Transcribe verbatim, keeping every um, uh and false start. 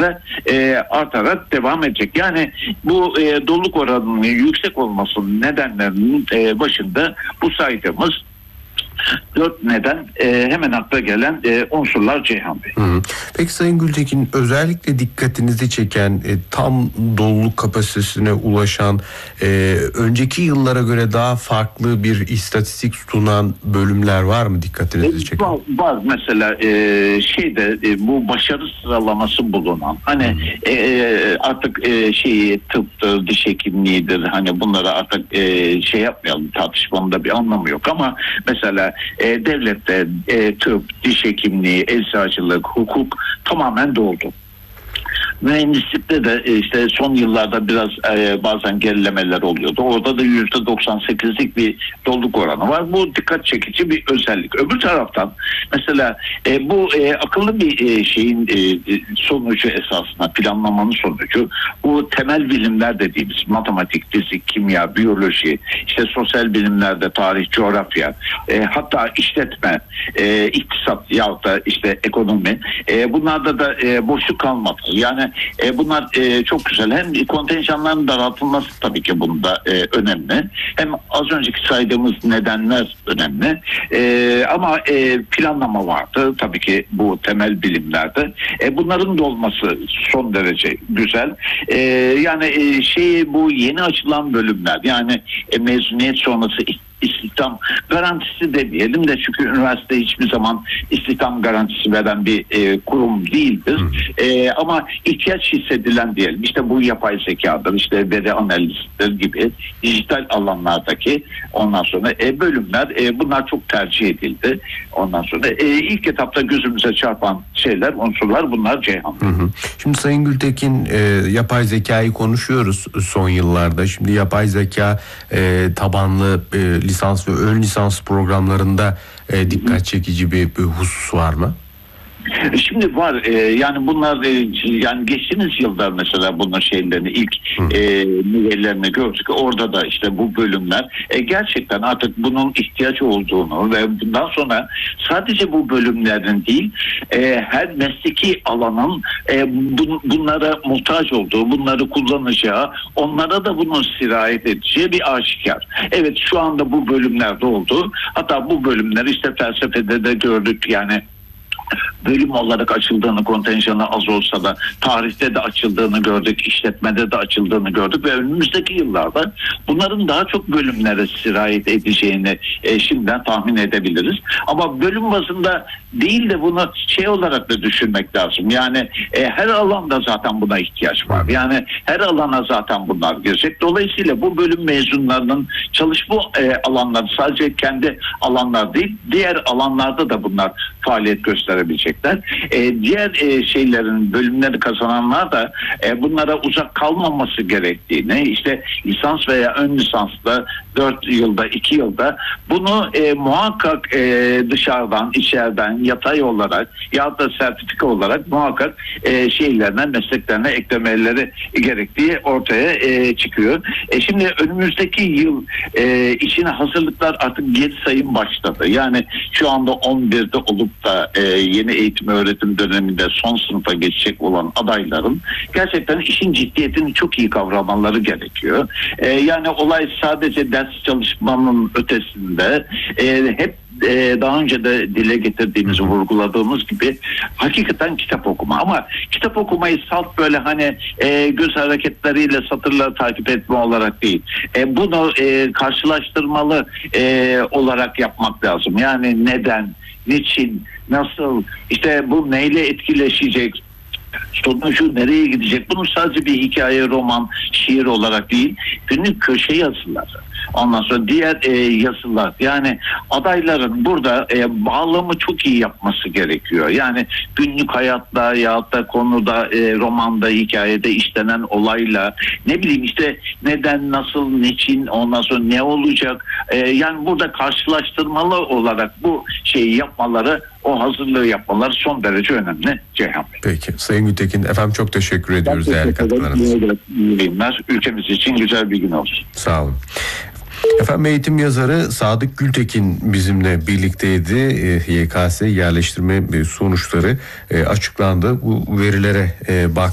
süratle e, artarak devam edecek. Yani bu e, doluluk oranının yüksek olmasının nedenlerinin e, başında bu saydığımız dört neden e, hemen akla gelen e, unsurlar Ceyhan Bey. Hı. Peki Sayın Gültekin, özellikle dikkatinizi çeken e, tam doluluk kapasitesine ulaşan e, önceki yıllara göre daha farklı bir istatistik sunan bölümler var mı dikkatinizi çeken? Var, var. Mesela e, şeyde e, bu başarı sıralaması bulunan hani e, artık e, şeyi tıptır, diş hekimliğidir, hani bunlara artık e, şey yapmayalım, tartışmanın da bir anlamı yok ama mesela e, devlette e, tıp, diş hekimliği, eczacılık, hukuk tamamen doldu. Mühendislikte de işte son yıllarda biraz e, bazen gerilemeler oluyordu. Orada da yüzde doksan sekizlik bir doluluk oranı var. Bu dikkat çekici bir özellik. Öbür taraftan mesela e, bu e, akıllı bir e, şeyin e, sonucu esasında, planlamanın sonucu bu temel bilimler dediğimiz matematik, fizik, kimya, biyoloji, işte sosyal bilimlerde tarih, coğrafya, e, hatta işletme, e, iktisat yahut da işte ekonomi, e, bunlarda da e, boşluk kalmadı. Yani e, bunlar e, çok güzel. Hem kontenjanların daraltılması tabii ki bunda e, önemli. Hem az önceki saydığımız nedenler önemli. E, ama e, planlama vardı tabii ki bu temel bilimlerde. E, bunların da olması son derece güzel. E, yani e, şey bu yeni açılan bölümler, yani e, mezuniyet sonrası istihdam garantisi de diyelim de, çünkü üniversite hiçbir zaman istihdam garantisi veren bir e, kurum değildir. E, ama ihtiyaç hissedilen diyelim, işte bu yapay zekadır, işte veri analizidir gibi dijital alanlardaki ondan sonra e, bölümler e, bunlar çok tercih edildi. Ondan sonra e, ilk etapta gözümüze çarpan şeyler, unsurlar bunlar Ceyhan. Hı hı. Şimdi Sayın Gültekin, e, yapay zekayı konuşuyoruz son yıllarda. Şimdi yapay zeka e, tabanlı e, lisans ve ön lisans programlarında e, dikkat çekici bir, bir husus var mı? Şimdi var e, yani bunlar e, yani geçtiğimiz yılda mesela bunun şeylerini ilk e, nüvelerini gördük. Orada da işte bu bölümler e, gerçekten artık bunun ihtiyaç olduğunu ve bundan sonra sadece bu bölümlerin değil e, her mesleki alanın e, bun, bunlara muhtaç olduğu, bunları kullanacağı, onlara da bunun sirayet edeceği bir aşikar. Evet, şu anda bu bölümlerde oldu. Hatta bu bölümler işte felsefede de gördük, yani bölüm olarak açıldığını, kontenjanı az olsa da tarihte de açıldığını gördük, işletmede de açıldığını gördük ve önümüzdeki yıllarda bunların daha çok bölümlere sirayet edeceğini e, şimdiden tahmin edebiliriz. Ama bölüm bazında değil de bunu şey olarak da düşünmek lazım. Yani e, her alanda zaten buna ihtiyaç var. Yani her alana zaten bunlar girecek. Dolayısıyla bu bölüm mezunlarının çalışma e, alanları sadece kendi alanlar değil, diğer alanlarda da bunlar faaliyet gösterebilecekler. E, diğer e, şeylerin, bölümleri kazananlar da e, bunlara uzak kalmaması gerektiğini, işte lisans veya ön lisansla dört yılda, iki yılda bunu e, muhakkak e, dışarıdan, içeriden, yatay olarak ya da sertifika olarak muhakkak e, şeylerine, mesleklerine eklemeleri gerektiği ortaya e, çıkıyor. E, şimdi önümüzdeki yıl e, içine hazırlıklar artık geri sayım başladı. Yani şu anda on birde olup da e, yeni eğitim öğretim döneminde son sınıfa geçecek olan adayların gerçekten işin ciddiyetini çok iyi kavramaları gerekiyor. E, yani olay sadece ders çalışmanın ötesinde e, hep Ee, daha önce de dile getirdiğimiz, vurguladığımız gibi hakikaten kitap okuma. Ama kitap okumayı salt böyle hani e, göz hareketleriyle satırları takip etme olarak değil. E, bunu e, karşılaştırmalı e, olarak yapmak lazım. Yani neden, niçin, nasıl, işte bu neyle etkileşecek, sonucu nereye gidecek? Bunu sadece bir hikaye, roman, şiir olarak değil, günlük köşe yazıları, ondan sonra diğer e, yazılar, yani adayların burada e, bağlamı çok iyi yapması gerekiyor. Yani günlük hayatla ya da konuda, e, romanda, hikayede işlenen olayla, ne bileyim işte neden, nasıl, niçin, ondan sonra ne olacak, e, yani burada karşılaştırmalı olarak bu şeyi yapmaları, o hazırlığı yapmaları son derece önemli Ceyhan Bey. Peki Sayın Gültekin, efendim çok teşekkür ediyoruz değerli katkılarınız. İyi günler. Ülkemiz için güzel bir gün olsun. Sağ olun. Efendim, eğitim yazarı Sadık Gültekin bizimle birlikteydi. E, Y K S yerleştirme sonuçları e, açıklandı. Bu verilere e, bak